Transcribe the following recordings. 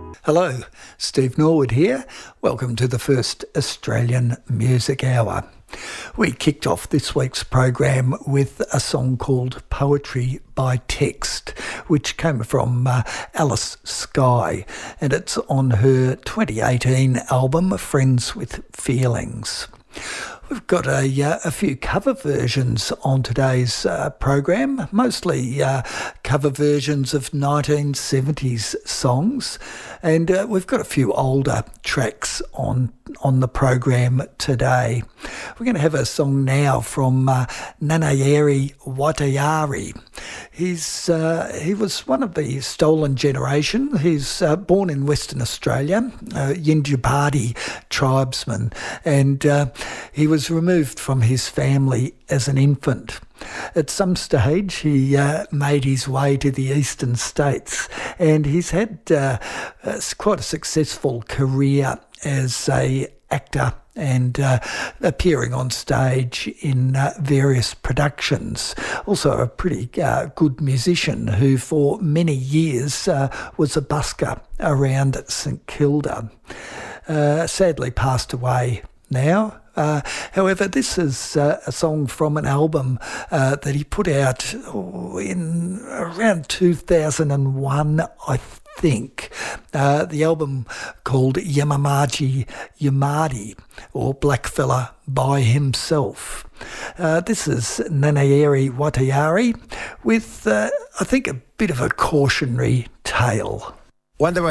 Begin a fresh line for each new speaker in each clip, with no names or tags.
Hello, Steve Norwood here. Welcome to the first Australian Music Hour. We kicked off this week's program with a song called Poetry by Text, which came from Alice Skye, and it's on her 2018 album Friends with Feelings. We've got a few cover versions on today's program, mostly cover versions of 1970s songs, and we've got a few older tracks on the program today. We're going to have a song now from Nanayeri Watayari. He was one of the stolen generation. He's born in Western Australia, Yindjibarndi tribesman, and he was removed from his family as an infant. At some stage, he made his way to the eastern states, and he's had quite a successful career as an actor and appearing on stage in various productions. Also a pretty good musician who for many years was a busker around St Kilda. Sadly passed away now. However, this is a song from an album that he put out in around 2001, I think. The album called Yamamaji Yamadi, or Blackfella by Himself. This is Nanayeri Watayari with, I think, a bit of a cautionary tale.
All your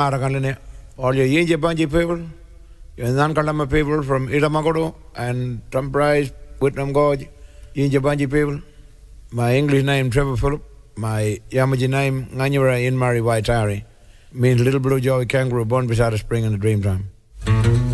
Yindjibarndi people, your Nankalama people from Iramagodo and Trumprise, Whitlam Gorge, Yindjibarndi people. My English name, Trevor Phillip. My Yamaji name, Nganyura Inmari Waitari. Means little blue joy kangaroo born beside a spring in the dream time.